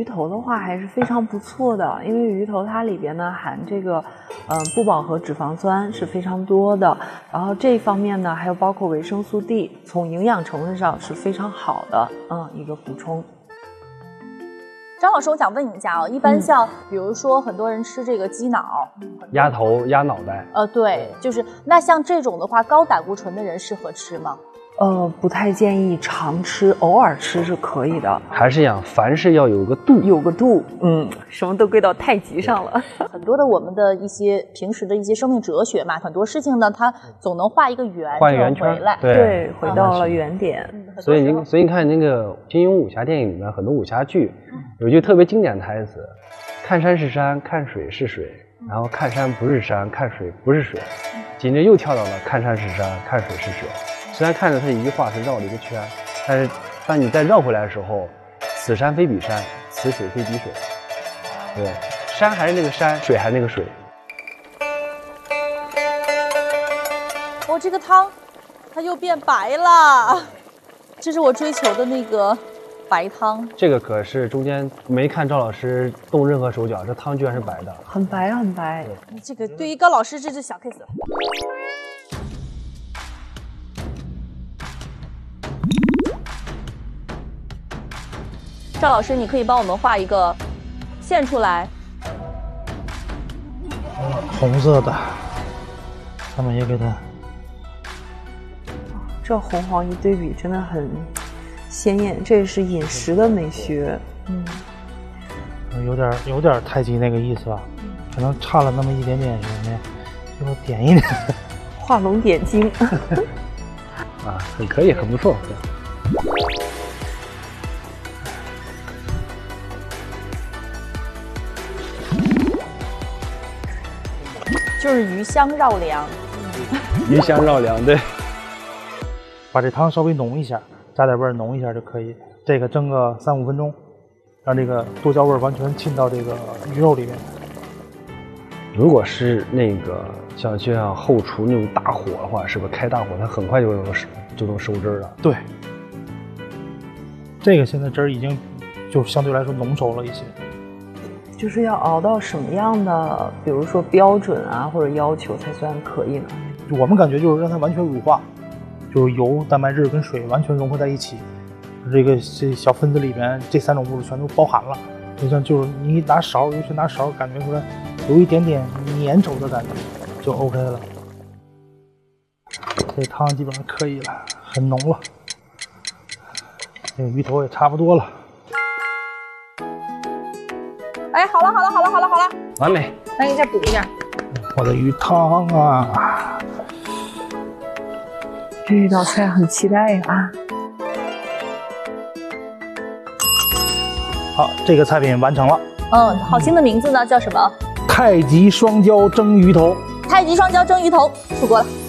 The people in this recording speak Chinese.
鱼头的话还是非常不错的，因为鱼头它里边呢含这个不饱和脂肪酸是非常多的，然后这一方面呢还有包括维生素 D， 从营养成分上是非常好的一个补充。 张老师，我想问一下啊，一般像比如说很多人吃这个鸡脑、 鸭头、鸭脑袋， 对，就是那像这种的话，高胆固醇的人适合吃吗？ 不太建议常吃，偶尔吃是可以的。 还是一样，凡事要有个度， 有个度，什么都归到太极上了。 很多的我们的一些平时的一些生命哲学嘛，很多事情呢，它总能画一个圆， 画圆圈， 回来， 对，回到了原点。 所以你看那个金庸武侠电影里面很多武侠剧，有句特别经典的台词：看山是山，看水是水，然后看山不是山，看水不是水，紧着又跳到了看山是山，看水是水。虽然看着它一句话是绕了一个圈，但是当你再绕回来的时候，此山非彼山，此水非彼水。对，山还是那个山，水还是那个水。 这个汤它又变白了，这是我追求的那个白汤。 这个可是中间没看赵老师动任何手脚，这汤居然是白的， 很白很白。 这个对于高老师这是小 case 了。赵老师，你可以帮我们画一个线出来。 红色的，他们也给它。 这红黄一对比，真的很鲜艳。这也是饮食的美学。 有点太极那个意思吧，可能差了那么一点点什么呀，就点一点。 画龙点睛。 很可以，很不错。 就是鱼香绕梁， 鱼香绕梁，对。 把这汤稍微浓一下，加点味儿浓一下就可以。这个蒸个3-5分钟，让这个剁椒味完全浸到这个鱼肉里面。 如果是那个就像后厨那种大火的话，是不是开大火，它很快就能收汁儿了？对。 这个现在汁儿已经就相对来说浓稠了一些。 就是要熬到什么样的，比如说标准啊或者要求才算可以呢？ 我们感觉就是让它完全乳化，就是油、蛋白质跟水完全融合在一起，这小分子里面这3种物质全都包含了。就像就是你拿勺，尤其拿勺感觉出来有一点点粘稠的感觉，就 OK 了。这汤基本上可以了，很浓了。这个鱼头也差不多了。 哎，好了， 完美。 那你再补一点。 我的鱼汤啊， 这道菜很期待呀！ 好，这个菜品完成了。 好听的名字呢叫什么？ 太极双椒蒸鱼头。 太极双椒蒸鱼头出锅了。